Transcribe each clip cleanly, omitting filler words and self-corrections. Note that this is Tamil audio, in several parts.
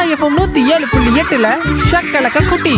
எஃப்எம் 107.8ல ஷக்கலக்க குட்டி.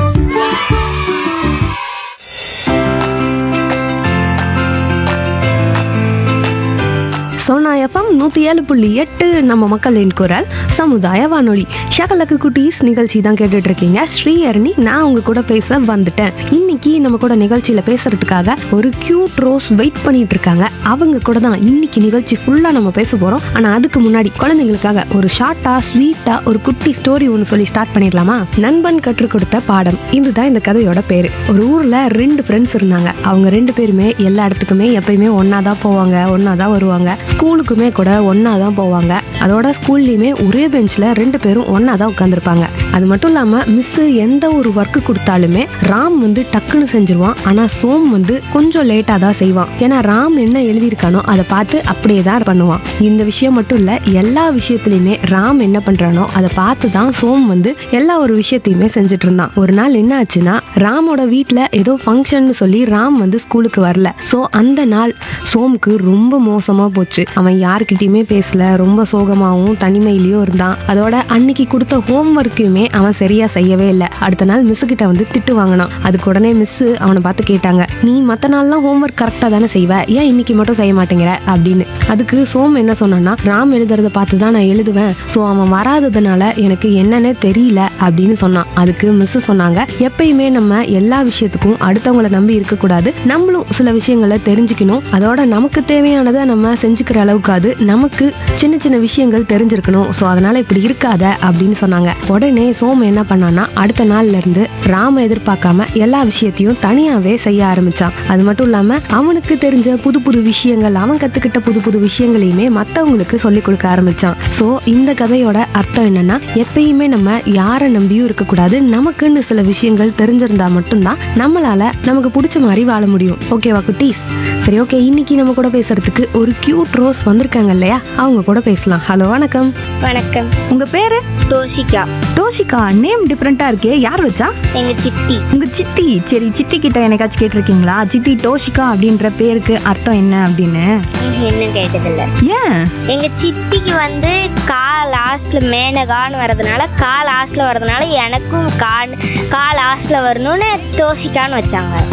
சோனா எஃப்எம் 107.8 நம்ம மக்களின் குரல் சமுதாய வானொலி. ஷகலக்கு குட்டீஸ் நிகழ்ச்சி தான் கேட்டுட்டு இருக்கீங்க. ஸ்ரீஹரணி நான் உங்க கூட பேச வந்துட்டேன். இன்னைக்கு நம்ம கூட நிகழ்ச்சியில பேசுறதுக்காக ஒரு கியூட் ரோஸ் வெயிட் பண்ணிட்டு இருக்காங்க. அவங்க கூட தான் இன்னைக்கு நிகழ்ச்சி ஃபுல்லா நம்ம பேச போறோம். ஆனா அதுக்கு முன்னாடி குழந்தைங்களுக்காக ஒரு ஷார்ட்டா ஸ்வீட்டா ஒரு குட்டி ஸ்டோரி ஒன்று சொல்லி ஸ்டார்ட் பண்ணிடலாமா? நண்பன் கற்றுக் கொடுத்த பாடம், இதுதான் இந்த கதையோட பேரு. ஒரு ஊர்ல 2 ஃப்ரெண்ட்ஸ் இருந்தாங்க. அவங்க 2 பேருமே எல்லா இடத்துக்குமே எப்பயுமே ஒன்னாதான் போவாங்க, ஒன்னாதான் வருவாங்க. ஸ்கூலுக்குமே கூட ஒன்னா தான் போவாங்க. அதோட ஸ்கூல்லையுமே ஒரே பெஞ்சில் 2 பேரும் ஒன்னா தான் உட்காந்துருப்பாங்க. அது மட்டும் இல்லாமல் மிஸ் எந்த ஒரு ஒர்க்கு கொடுத்தாலுமே ராம் டக்குன்னு செஞ்சிருவான். ஆனால் சோம் கொஞ்சம் லேட்டாக தான் செய்வான். ஏன்னா ராம் என்ன எழுதியிருக்கானோ அதை பார்த்து அப்படியே தான் பண்ணுவான். இந்த விஷயம் மட்டும் இல்லை, எல்லா விஷயத்துலையுமே ராம் என்ன பண்ணுறானோ அதை பார்த்து தான் சோம் எல்லா ஒரு விஷயத்தையுமே செஞ்சுட்டு இருந்தான். ஒரு நாள் என்ன ஆச்சுன்னா, ராமோட வீட்டில் ஏதோ ஃபங்க்ஷன் சொல்லி ராம் ஸ்கூலுக்கு வரல. ஸோ அந்த நாள் சோமுக்கு ரொம்ப மோசமாக போச்சு. அவன் யார்கிட்டயுமே பேசல, ரொம்ப சோகமாகவும் தனிமையிலயும் இருந்தான். அதோட அன்னைக்கு கொடுத்த ஹோம்ஒர்க்கையுமே அவன் சரியா செய்யவே இல்லை. அடுத்த நாள் மிஸ் கிட்ட திட்டு வாங்கினான். அதுக்கு உடனே மிஸ் அவனை பார்த்து கேட்டாங்க, நீ மற்ற நாள்லாம் ஹோம்ஒர்க் கரெக்டா தானே செய்வ, ஏன் இன்னைக்கு மட்டும் செய்ய மாட்டேங்கிற அப்படின்னு. அதுக்கு சோம் என்ன சொன்னான்னா, ராம் எழுதுறத பார்த்து தான் நான் எழுதுவேன், ஸோ அவன் வராததுனால எனக்கு என்னன்னே தெரியல அப்படின்னு சொன்னான். அதுக்கு மிஸ் சொன்னாங்க, எப்பயுமே நம்ம எல்லா விஷயத்துக்கும் அடுத்தவங்களை நம்பி இருக்கக்கூடாது, நம்மளும் சில விஷயங்களை தெரிஞ்சுக்கணும். அதோட நமக்கு தேவையானதை நம்ம செஞ்சுக்கிற அளவுக்கு அது நமக்கு சின்ன சின்ன விஷயங்கள் தெரிஞ்சிருக்கணும். ஸோ அதனால இப்படி இருக்காத அப்படின்னு சொன்னாங்க. உடனே சோம் என்ன பண்ணான்னா, அடுத்த நாள்ல இருந்து ராம எதிர்பார்க்காம எல்லா விஷயத்தையும் தனியாவே செய்ய ஆரம்பிச்சான். அது மட்டும் இல்லாம அவனுக்கு தெரிஞ்ச புது புது விஷயங்கள், அவன் கத்துக்கிட்ட புது புது விஷயங்களையுமே மற்றவங்களுக்கு சொல்லிக் கொடுக்க ஆரம்பிச்சான். ஸோ இந்த கதையோட அர்த்தம் என்னன்னா, எப்பயுமே நம்ம யாரை நம்பியும் இருக்கக்கூடாது. நமக்குன்னு சில விஷயங்கள் தெரிஞ்சிருந்தா மட்டும்தான் நம்மளால நமக்கு பிடிச்ச மாதிரி வாழ முடியும். ஓகேவா குட்டீஸ்? சரி, ஓகே. இன்னைக்கு நம்ம கூட பேசுறதுக்கு ஒரு கியூட் ரோஸ் வந்திருக்காங்க இல்லையா, அவங்க கூட பேசலாம். ஹலோ, வணக்கம். வணக்கம். உங்க பேரு? தோஷிகா. தோஷிகா, நேம் டிஃபரெண்டா இருக்கே, யார் வச்சா? எங்க சித்தி. உங்க சித்தி? சரி, சித்தி கிட்ட என்னைக்காச்சும் கேட்டிருக்கீங்களா, சித்தி டோஷிகா அப்படின்ற பேருக்கு அர்த்தம் என்ன அப்படின்னு? என்ன கேட்டதில்ல. ஏன்? எங்க சித்திக்கு கால் லாஸ்ட்ல மேனகான்னு வரதுனால, கால் லாஸ்ட்ல வரதுனால எனக்கும் கால் லாஸ்ட்ல வரணும்னு தோஷிகான்னு வச்சாங்க.